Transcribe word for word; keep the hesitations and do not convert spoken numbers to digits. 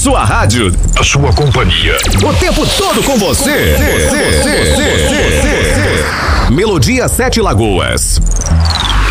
sua rádio, a sua companhia, o tempo todo com você. Melodia Sete Lagoas.